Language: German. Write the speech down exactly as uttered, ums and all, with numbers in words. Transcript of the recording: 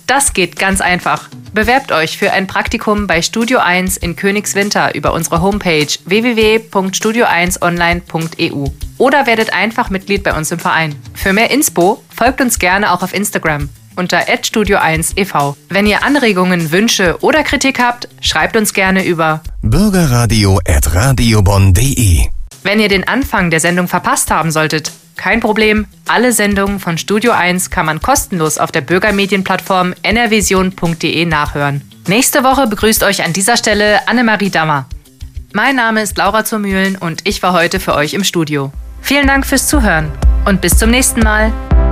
Das geht ganz einfach. Bewerbt euch für ein Praktikum bei Studio eins in Königswinter über unsere Homepage w w w punkt studio eins online punkt e u oder werdet einfach Mitglied bei uns im Verein. Für mehr Inspo folgt uns gerne auch auf Instagram unter at studio eins e v. Wenn ihr Anregungen, Wünsche oder Kritik habt, schreibt uns gerne über bürgerradio at radiobonn punkt de. Wenn ihr den Anfang der Sendung verpasst haben solltet, kein Problem. Alle Sendungen von Studio eins kann man kostenlos auf der Bürgermedienplattform n r vision punkt de nachhören. Nächste Woche begrüßt euch an dieser Stelle Annemarie Dammer. Mein Name ist Laura zur Mühlen und ich war heute für euch im Studio. Vielen Dank fürs Zuhören und bis zum nächsten Mal.